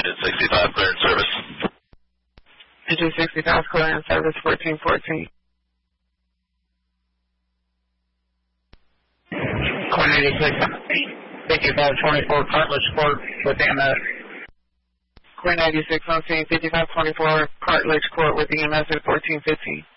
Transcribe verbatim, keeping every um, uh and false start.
Engine sixty-five, clear in service. Engine sixty-five, clear in service, fourteen fourteen. Queen eighty-six, fifty-five twenty-four, Cartilage Court with E M S. Queen eighty-six on scene, fifty-five twenty-four, Cartilage Court with E M S at fourteen fifteen.